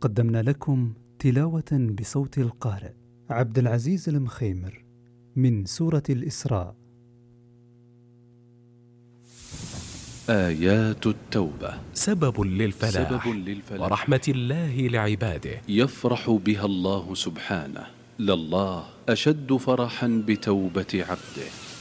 قدمنا لكم تلاوة بصوت القارئ عبد العزيز المخيمر من سورة الإسراء. آيات التوبة سبب للفلاح ورحمة الله لعباده، يفرح بها الله سبحانه، لله أشد فرحا بتوبة عبده.